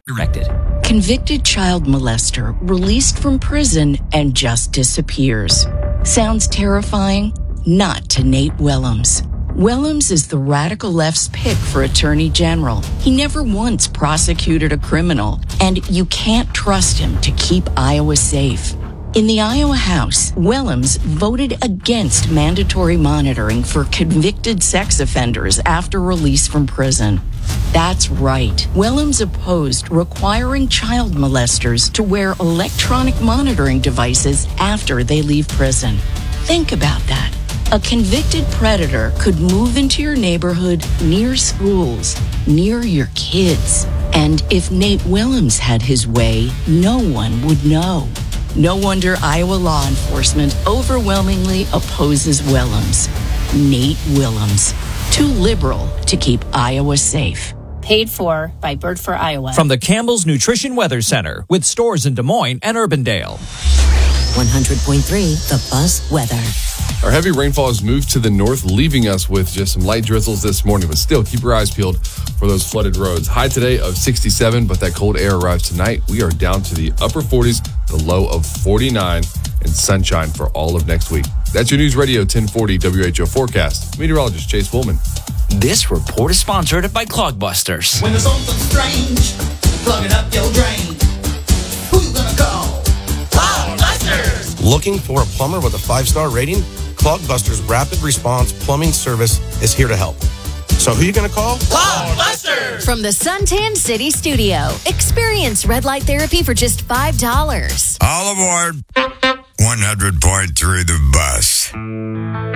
Directed. Convicted child molester released from prison and just disappears. Sounds terrifying? Not to Nate Willems. Willems is the radical left's pick for attorney general. He never once prosecuted a criminal, and you can't trust him to keep Iowa safe. In the Iowa House, Willems voted against mandatory monitoring for convicted sex offenders after release from prison. That's right. Willems opposed requiring child molesters to wear electronic monitoring devices after they leave prison. Think about that. A convicted predator could move into your neighborhood, near schools, near your kids. And if Nate Willems had his way, no one would know. No wonder Iowa law enforcement overwhelmingly opposes Willems. Nate Willems. Too liberal to keep Iowa safe. Paid for by Bird for Iowa. From the Campbell's Nutrition Weather Center, with stores in Des Moines and Urbandale. 100.3 The Buzz Weather. Our heavy rainfall has moved to the north, leaving us with just some light drizzles this morning, but still keep your eyes peeled for those flooded roads. High today of 67, but that cold air arrives tonight. We are down to the upper 40s, the low of 49, and sunshine for all of next week. That's your News Radio 1040 WHO forecast. Meteorologist Chase Woolman. This report is sponsored by Clogbusters. When there's something strange, plugging up your drain. Who you gonna call? Clogbusters! Looking for a plumber with a 5-star rating? Clogbusters Rapid Response Plumbing Service is here to help. So who you going to call? Clogbusters! From the Suntan City Studio, experience red light therapy for just $5. All aboard 100.3 The Bus.